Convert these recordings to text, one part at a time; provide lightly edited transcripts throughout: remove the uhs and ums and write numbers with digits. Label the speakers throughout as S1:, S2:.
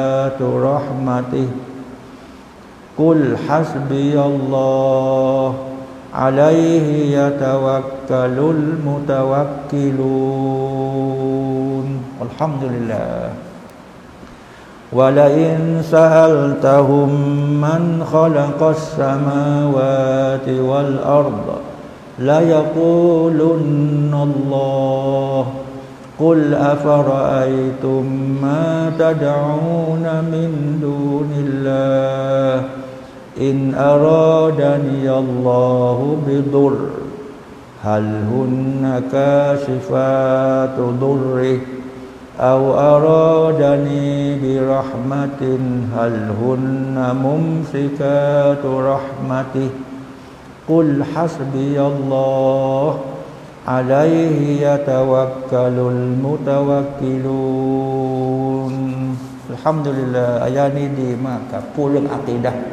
S1: رحمته قل حسبي الله عليه يتوكل المتوكلون الحمد لله ولئن سألتهم من خلق السماوات والأرض ليقولن الله قل أفرأيتم ما تدعون من دون الله إن أرادني الله بضر هل هن كاشفات ضره أو أرادني برحمة هل هن ممسكات رحمته قل حسبي الله عليه يتوكل المتوكلون الحمد لله อายะนี้ดีมากครับพูดเรื่องอะกีดะห์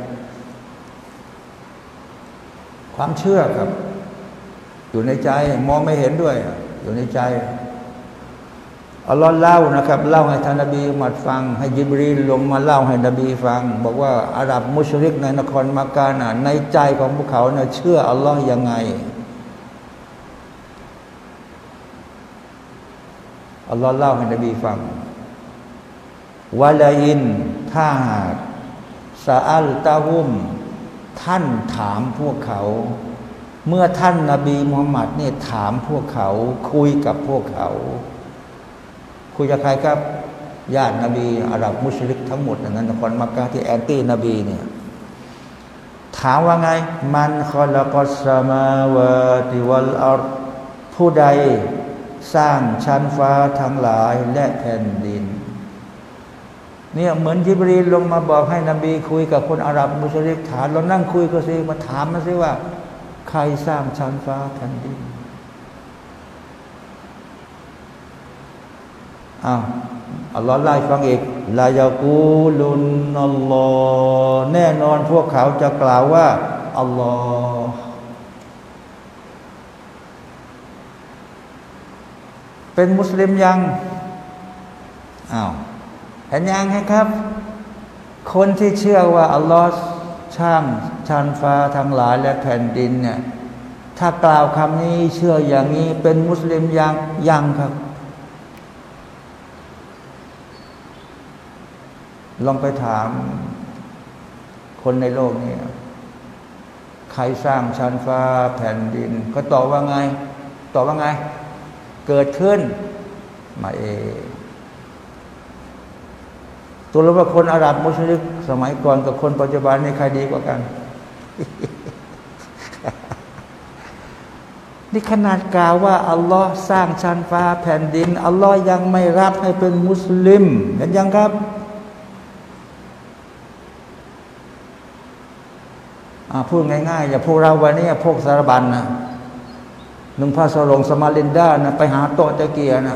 S1: ความเชื่อครับอยู่ในใจมองไม่เห็นด้วยอยู่ในใจอัลลอฮ์เล่านะครับเล่าให้ท่านนบีมุฮัมมัดฟังให้ญิบรีลลงมาเล่าให้นบีฟังบอกว่าอาหรับมุชริกในนครมักกะน่ะในใจของพวกเขาน่ะเชื่ออัลลอฮ์ยังไงอัลลอฮ์เล่าให้นบีฟังวะลาอินถ้าหากซาอัลตะฮุมท่านถามพวกเขาเมื่อท่านนบีมุฮัมมัดเนี่ยถามพวกเขาคุยกับพวกเขาคุยกับใครครับญาตินบีอาหรับมุชริกทั้งหมดนั้นนครมักกะที่แอนตี้นบีเนี่ยถามว่าไงมันคอลักัสสมาวาติวัลอัรฎ์ผู้ใดสร้างชั้นฟ้าทั้งหลายและแผ่นดินเนี่ยเหมือนญิบรีลลงมาบอกให้นบีคุยกับคนอาหรับมุชริกถามเรานั่งคุยก็สิมาถามมาสิว่าใครสร้างชั้นฟ้าแผ่นดินอัลลอฮ์ไล่ฟังอีกลายากูลุนอัลลอฮ์แน่นอนพวกเขาจะกล่าวว่าอัลลอฮ์เป็นมุสลิมยังเห็นยังให้ครับคนที่เชื่อว่าอัลลอฮ์ช่างชั้นฟ้าทั้งหลายและแผ่นดินเนี่ยถ้ากล่าวคำนี้เชื่ออย่างนี้เป็นมุสลิมยังครับลองไปถามคนในโลกนี้ใครสร้างชั้นฟ้าแผ่นดินก็ตอบว่าไงเกิดขึ้นมาเองตัวรู้ว่าคนอาหรับมุชริกสมัยก่อนกับคนปัจจุบันนี่ใครดีกว่ากัน นี่ขนาดกล่าวว่าอัลลอฮ์สร้างชั้นฟ้าแผ่นดินอัลลอฮ์ยังไม่รับให้เป็นมุสลิมเห็นยังครับพูดง่ายๆอย่าพวกเราวันนี้พวกสารบัญนะนุ่งผ้าสโรงสมาลินดานะไปหาโต๊ะตะเกียนะ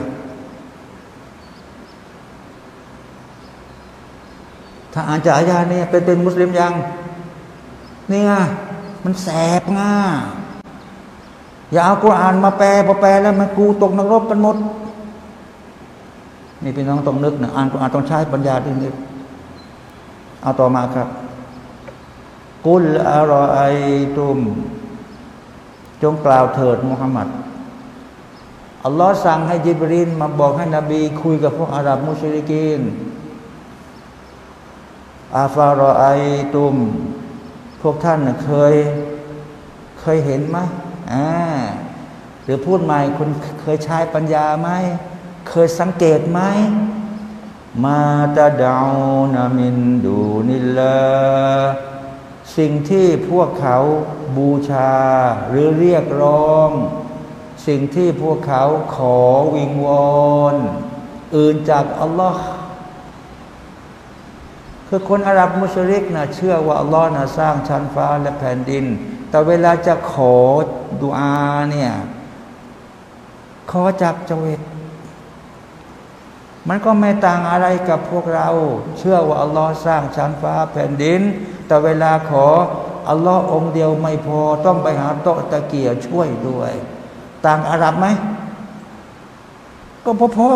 S1: ถ้าอ่านจากอายะนี้เป็นมุสลิมยังนี่ไงมันแสบง่าอย่าเอากุรอานมาแปลพอแปลแล้วมันกูตกนรกกันหมดนี่พี่น้องต้องนึกนะอ่านกุรอานต้องใช้ปัญญาด้วยนึกเอาต่อมาครับกุลอะรอไอตุมจงกล่าวเถิดมุฮัมมัดอัลลอฮ์สั่งให้ญิบรีลมาบอกให้นบีคุยกับพวกอาหรับมุชริกีนอาฟารอไอตุมพวกท่านเคยเห็นไหมหรือพูดใหม่คุณเคยใช้ปัญญาไหมเคยสังเกตไหมมาตะดาวนามินดูนิลลาสิ่งที่พวกเขาบูชาหรือเรียกร้องสิ่งที่พวกเขาขอวิงวอนอื่นจากอัลลอฮ์คือคนอาหรับมุชริกนะเชื่อว่าอัลลอฮ์นะสร้างชั้นฟ้าและแผ่นดินแต่เวลาจะขอดุอาเนี่ยขอจากเจวิตมันก็ไม่ต่างอะไรกับพวกเราเชื่อว่าอัลลอฮ์สร้างชั้นฟ้าแผ่นดินแต่เวลาขออัลลอฮ์องเดียวไม่พอต้องไปหาโต๊ะตะเกียช่วยด้วยต่างอาหรับไหมก็พอ